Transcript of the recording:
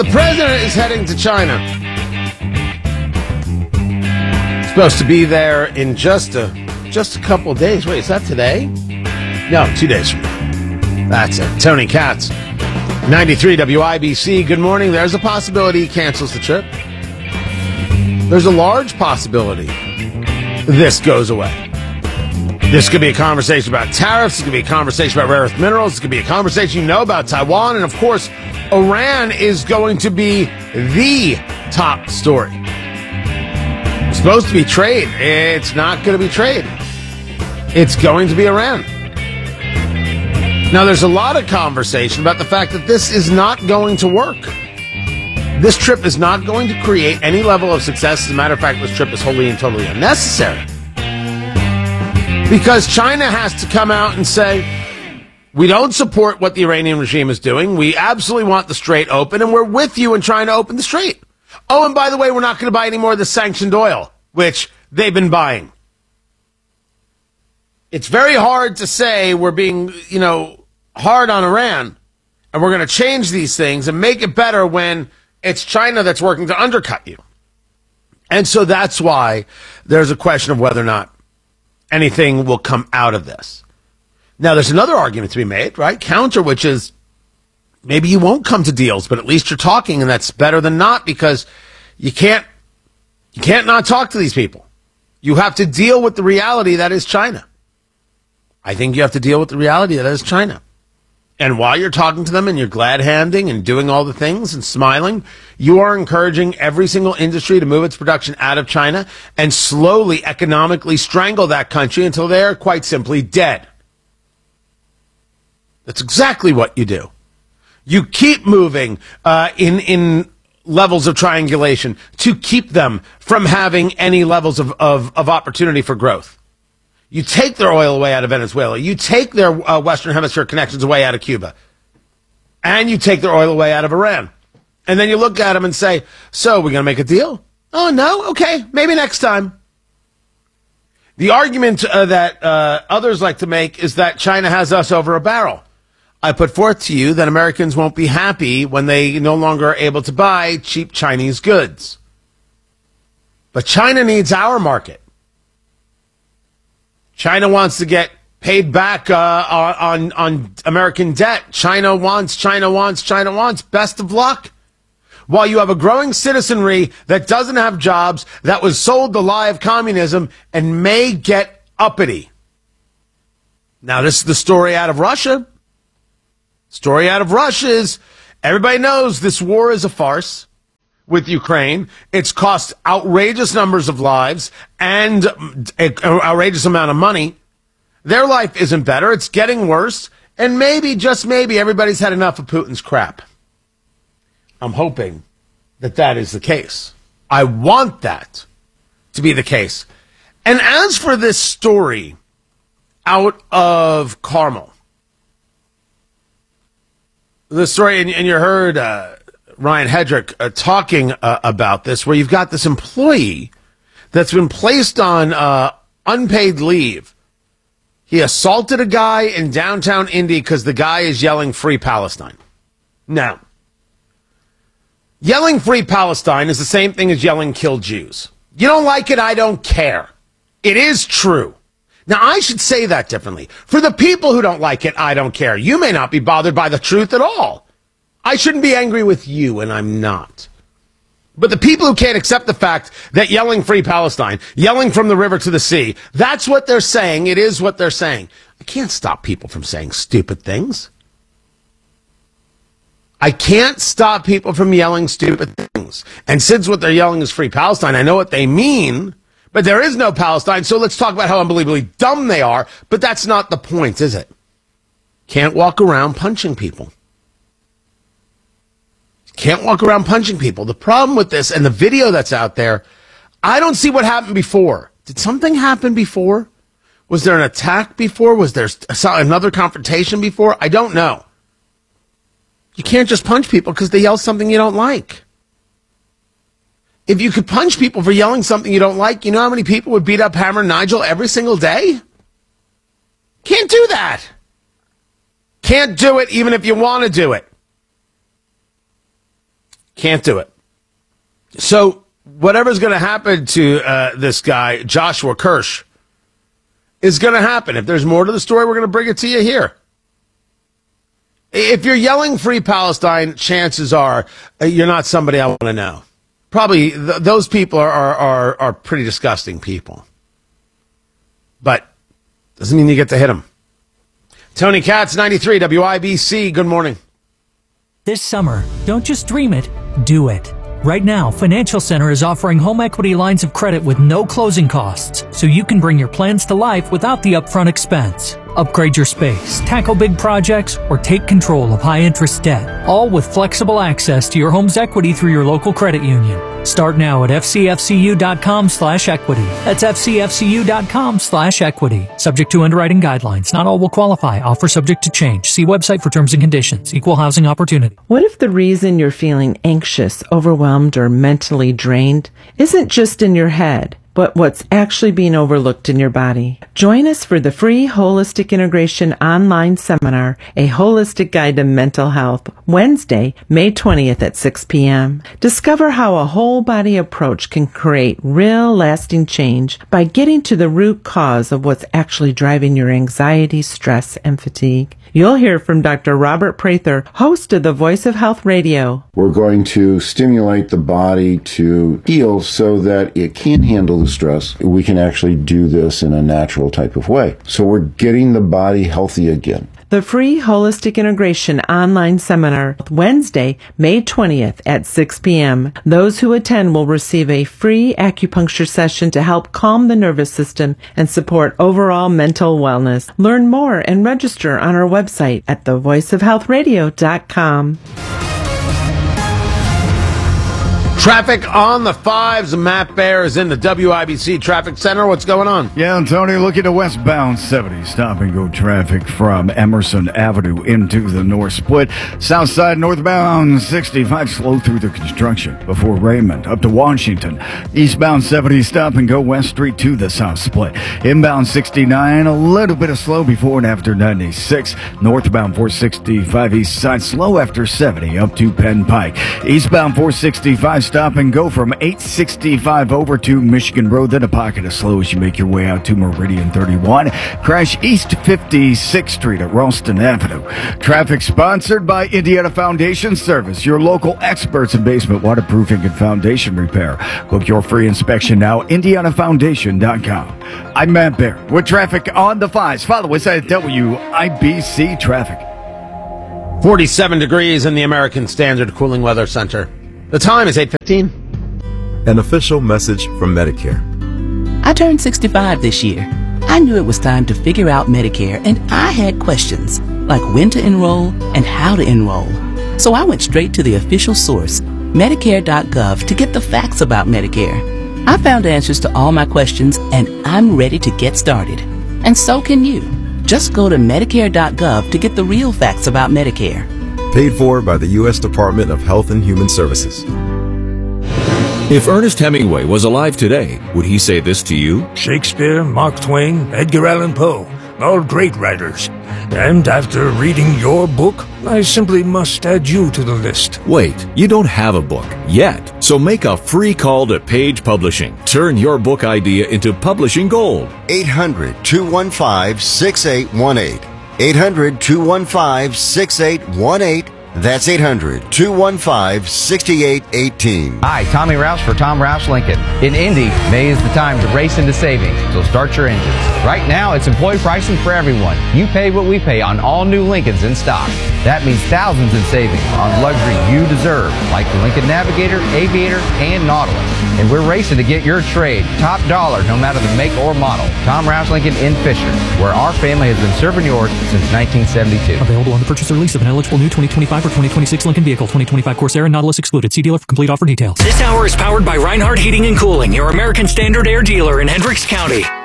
The president is heading to China. Supposed to be there in just a couple of days. Wait, is that today? No, 2 days from now. That's it. Tony Katz, 93 WIBC. Good morning. There's a possibility he cancels the trip. There's a large possibility this goes away. This could be a conversation about tariffs. It could be a conversation about rare earth minerals. It could be a conversation about Taiwan. And, of course, Iran is going to be the top story. It's supposed to be trade. It's not going to be trade. It's going to be Iran. Now, there's a lot of conversation about the fact that this is not going to work. This trip is not going to create any level of success. As a matter of fact, this trip is wholly and totally unnecessary. Because China has to come out and say, we don't support what the Iranian regime is doing. We absolutely want the Strait open, and we're with you in trying to open the Strait. Oh, and by the way, we're not going to buy any more of the sanctioned oil, which they've been buying. It's very hard to say we're being, hard on Iran, and we're going to change these things and make it better when it's China that's working to undercut you. And so that's why there's a question of whether or not anything will come out of this. Now, there's another argument to be made, right? Counter, which is maybe you won't come to deals, but at least you're talking, and that's better than not, because you can't not talk to these people. You have to deal with the reality that is China. I think you have to deal with the reality that is China. And while you're talking to them and you're glad-handing and doing all the things and smiling, you are encouraging every single industry to move its production out of China and slowly economically strangle that country until they are quite simply dead. That's exactly what you do. You keep moving in levels of triangulation to keep them from having any levels of opportunity for growth. You take their oil away out of Venezuela. You take their Western Hemisphere connections away out of Cuba. And you take their oil away out of Iran. And then you look at them and say, so we're going to make a deal? Oh, no? Okay, maybe next time. The argument that others like to make is that China has us over a barrel. I put forth to you that Americans won't be happy when they no longer are able to buy cheap Chinese goods. But China needs our market. China wants to get paid back on American debt. China wants. Best of luck. While you have a growing citizenry that doesn't have jobs, that was sold the lie of communism and may get uppity. Now, this is the story out of Russia. Story out of Russia is everybody knows this war is a farce with Ukraine. It's cost outrageous numbers of lives and an outrageous amount of money. Their life isn't better. It's getting worse. And maybe, just maybe, everybody's had enough of Putin's crap. I'm hoping that that is the case. I want that to be the case. And as for this story out of Carmel, the story, and you heard Ryan Hedrick talking about this, where you've got this employee that's been placed on unpaid leave. He assaulted a guy in downtown Indy because the guy is yelling Free Palestine. Now, yelling Free Palestine is the same thing as yelling Kill Jews. You don't like it, I don't care. It is true. Now, I should say that differently. For the people who don't like it, I don't care. You may not be bothered by the truth at all. I shouldn't be angry with you, and I'm not. But the people who can't accept the fact that yelling Free Palestine, yelling from the river to the sea, that's what they're saying. It is what they're saying. I can't stop people from saying stupid things. I can't stop people from yelling stupid things. And since what they're yelling is Free Palestine, I know what they mean, but there is no Palestine, so let's talk about how unbelievably dumb they are. But that's not the point, is it? Can't walk around punching people. Can't walk around punching people. The problem with this and the video that's out there, I don't see what happened before. Did something happen before? Was there an attack before? Was there another confrontation before? I don't know. You can't just punch people because they yell something you don't like. If you could punch people for yelling something you don't like, you know how many people would beat up Hammer Nigel every single day? Can't do that. Can't do it even if you want to do it. Can't do it. So whatever's going to happen to this guy, Joshua Kirsch, is going to happen. If there's more to the story, we're going to bring it to you here. If you're yelling Free Palestine, chances are you're not somebody I want to know. Probably those people are pretty disgusting people. But doesn't mean you get to hit them. Tony Katz, 93 WIBC. Good morning. This summer, don't just dream it, do it. Right now, Financial Center is offering home equity lines of credit with no closing costs, so you can bring your plans to life without the upfront expense. Upgrade your space, tackle big projects, or take control of high-interest debt, all with flexible access to your home's equity through your local credit union. Start now at fcfcu.com/equity. That's fcfcu.com/equity. Subject to underwriting guidelines. Not all will qualify. Offer subject to change. See website for terms and conditions. Equal housing opportunity. What if the reason you're feeling anxious, overwhelmed, or mentally drained isn't just in your head, but what's actually being overlooked in your body? Join us for the free Holistic Integration online seminar, A Holistic Guide to Mental Health, Wednesday, May 20th at 6 p.m. Discover how a whole body approach can create real lasting change by getting to the root cause of what's actually driving your anxiety, stress, and fatigue. You'll hear from Dr. Robert Prather, host of the Voice of Health Radio. We're going to stimulate the body to heal so that it can handle the stress. We can actually do this in a natural type of way. So we're getting the body healthy again. The free Holistic Integration online seminar, Wednesday, May 20th at 6 p.m. Those who attend will receive a free acupuncture session to help calm the nervous system and support overall mental wellness. Learn more and register on our website at thevoiceofhealthradio.com. Traffic on the 5s. Matt Bear is in the WIBC Traffic Center. What's going on? Yeah, Tony, looking at westbound 70. Stop and go traffic from Emerson Avenue into the North Split. South side northbound 65 slow through the construction before Raymond up to Washington. Eastbound 70 stop and go West Street to the South Split. Inbound 69 a little bit of slow before and after 96. Northbound 465 east side slow after 70 up to Penn Pike. Eastbound 465 stop and go from 865 over to Michigan Road, then a pocket of slow as you make your way out to Meridian 31. Crash East 56th Street at Ralston Avenue. Traffic sponsored by Indiana Foundation Service, your local experts in basement waterproofing and foundation repair. Book your free inspection now, indianafoundation.com. I'm Matt Bear with traffic on the 5s. Follow us at WIBC Traffic. 47 degrees in the American Standard Cooling Weather Center. The time is 8:15. An official message from Medicare. I turned 65 this year. I knew it was time to figure out Medicare, and I had questions, like when to enroll and how to enroll. So I went straight to the official source, Medicare.gov, to get the facts about Medicare. I found answers to all my questions, and I'm ready to get started. And so can you. Just go to Medicare.gov to get the real facts about Medicare. Paid for by the U.S. Department of Health and Human Services. If Ernest Hemingway was alive today, would he say this to you? Shakespeare, Mark Twain, Edgar Allan Poe, all great writers. And after reading your book, I simply must add you to the list. Wait, you don't have a book yet. So make a free call to Page Publishing. Turn your book idea into publishing gold. 800-215-6818. 800-215-6818. That's 800-215-6818. Hi, Tommy Roush for Tom Roush Lincoln. In Indy, May is the time to race into savings, so start your engines. Right now, it's employee pricing for everyone. You pay what we pay on all new Lincolns in stock. That means thousands in savings on luxury you deserve, like the Lincoln Navigator, Aviator, and Nautilus. And we're racing to get your trade top dollar, no matter the make or model. Tom Roush Lincoln in Fisher, where our family has been serving yours since 1972. Available on the purchase or lease of an eligible new 2025 or 2026 Lincoln vehicle. 2025 Corsair and Nautilus excluded. See dealer for complete offer details. This hour is powered by Reinhardt Heating and Cooling, your American Standard Air dealer in Hendricks County.